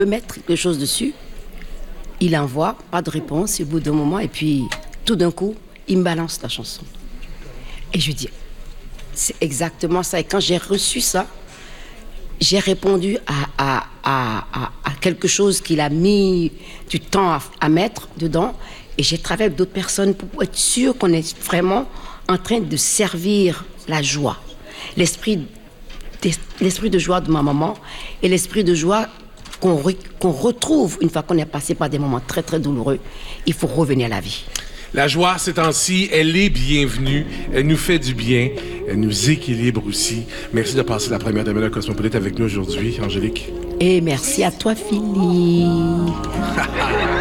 peut mettre quelque chose dessus, il envoie, pas de réponse, et au bout d'un moment, et puis tout d'un coup, il me balance la chanson. Et je dis, c'est exactement ça. Et quand j'ai reçu ça, j'ai répondu à quelque chose qu'il a mis du temps à mettre dedans. Et j'ai travaillé avec d'autres personnes pour être sûr qu'on est vraiment en train de servir la joie. L'esprit de joie de ma maman et l'esprit de joie qu'on retrouve une fois qu'on est passé par des moments très, très douloureux. Il faut revenir à la vie. La joie, ces temps-ci, elle est bienvenue. Elle nous fait du bien. Elle nous équilibre aussi. Merci de passer la première demi-heure Cosmopolite avec nous aujourd'hui, Angélique. Et merci à toi, Philippe.